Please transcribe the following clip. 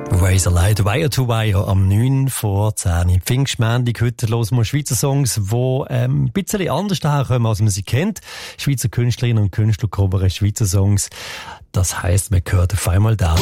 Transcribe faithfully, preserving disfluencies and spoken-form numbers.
Razorlight, Wire to Wire, am neun vor zehn. Pfingstmontag, heute hören wir Schweizer Songs, die ähm, ein bisschen anders daherkommen, als man sie kennt. Schweizer Künstlerinnen und Künstler covern Schweizer Songs. Das heisst, man hört auf einmal da.